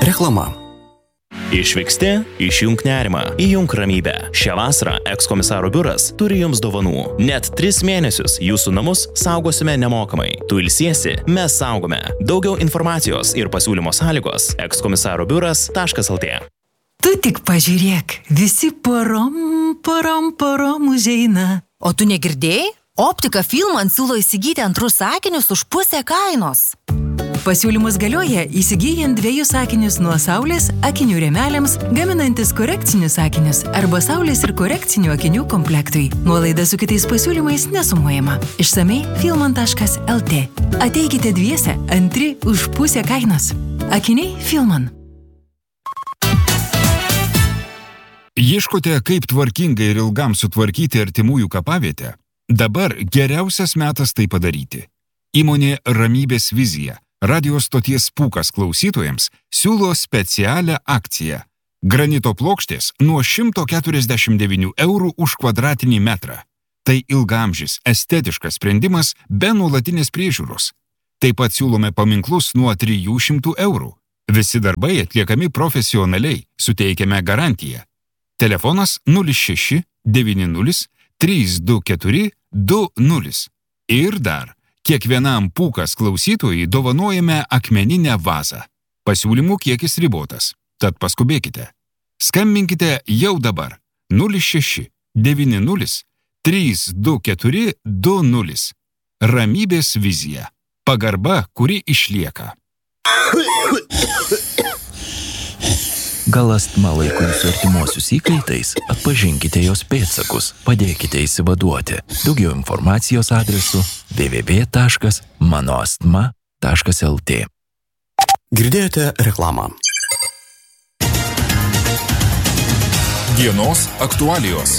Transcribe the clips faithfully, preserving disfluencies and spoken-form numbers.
Reklama. Išvyksti, išjunk nerimą, įjunk ramybę. Šią vasarą ekskomisaro biuras turi jums dovanų. Net tris mėnesius jūsų namus saugosime nemokamai. Tu ilsiesi, mes saugome. Daugiau informacijos ir pasiūlymo sąlygos ekskomisaro biuras taškas el tė. Tu tik pažiūrėk, visi porom, porom, porom užeina. O tu negirdėjai? Optika Filman siūlo įsigyti antrus sakinius už pusę kainos. Pasiūlymus galioja įsigyjant dviejus sakinius nuo saulės akinių rėmeliams, gaminantis korekcinius sakinius arba saulės ir korekcinių akinių komplektui. Nuolaida su kitais pasiūlymais nesumuojama. Išsamei filman taškas el tė. Ateikite dviese, antri už pusę kainos. Akiniai Filman. Ieškote, kaip tvarkingai ir ilgam sutvarkyti artimųjų kapavietę? Dabar geriausias metas tai padaryti. Įmonė Ramybės vizija radio stoties Pūkas klausytojams siūlo specialią akciją. Granito plokštės nuo šimto keturiasdešimt devynių eurų už kvadratinį metrą. Tai ilgaamžis, estetiškas sprendimas be nuolatinės priežiūros. Taip pat siūlome paminklus nuo trijų šimtų eurų. Visi darbai atliekami profesionaliai, suteikiame garantiją. Telefonas nulis šeši devyni nulis trys du keturi du nulis. Ir dar, kiekvienam Pūkas klausytojui dovanojame akmeninę vazą. Pasiūlymų kiekis ribotas, tad paskubėkite. Skambinkite jau dabar nulis šeši devyni nulis trys du keturi du nulis. Ramybės vizija. Pagarba, kuri išlieka. Gal astma laiko jūsų artimuosius įkaitais? Atpažinkite jos pėdsakus, padėkite išsivaduoti. Daugiau informacijos adresu w w w taškas mano astma taškas el tė. Girdėjote reklamą. Dienos aktualijos.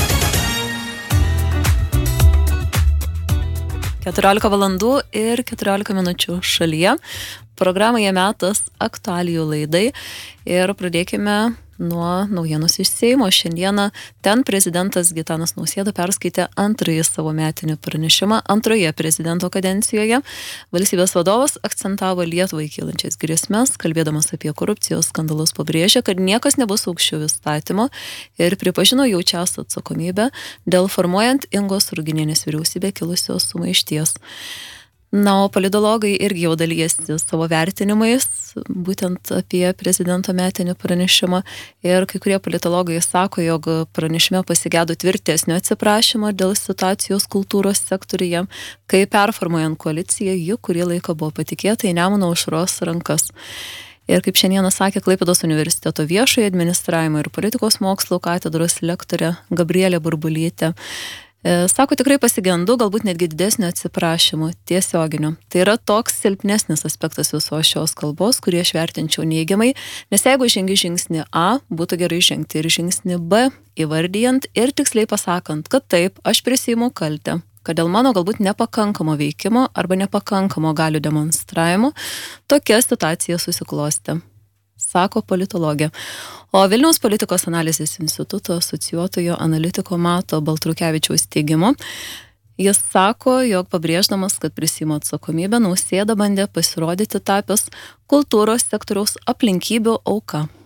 keturiolika valandų ir keturiolika minučių šalyje. Programoje metas aktualijų laidai ir pradėkime nuo naujienos iš Seimo. Šiandieną ten prezidentas Gitanas Nausėda perskaitė antrąjį savo metinį pranešimą antroje prezidento kadencijoje. Valstybės vadovas akcentavo Lietuvai kylančias grėsmes, kalbėdamas apie korupcijos skandalus pabrėžė, kad niekas nebus aukščiau įstatymo ir pripažino jaučiąs atsakomybę dėl formuojant Ingos Ruginienės vyriausybę kilusios sumaišties. Na, o politologai irgi jau dalyjasi savo vertinimais, būtent apie prezidento metinį pranešimą. Ir kai kurie politologai sako, jog pranešime pasigedo tvirtesnio atsiprašymo dėl situacijos kultūros sektoriuje, kai performuojant koaliciją, ji kurį laiką buvo patikėta į Nemuno aušros rankas. Ir kaip šiandieną sakė Klaipėdos universiteto viešojo administravimo ir politikos mokslų katedros lektorė Gabrielė Burbulytė, sako, tikrai pasigendu, galbūt netgi didesnio atsiprašymo, tiesioginio. Tai yra toks silpnesnis aspektas visos šios kalbos, kurį aš vertinčiau neigiamai, nes jeigu žengi žingsnį A, būtų gerai žengti ir žingsnį B, įvardijant ir tiksliai pasakant, kad taip, aš prisiimu kaltę, kad dėl mano galbūt nepakankamo veikimo arba nepakankamo galių demonstravimo tokia situacija susiklostė, sako politologė. O Vilniaus politikos analizės instituto asocijuotojo analitiko Mato Baltrukevičiaus teigimo, jis sako, jog pabrėždamas, kad prisiima atsakomybę, Nausėda bandė pasirodyti tapęs kultūros sektoriaus aplinkybių auka.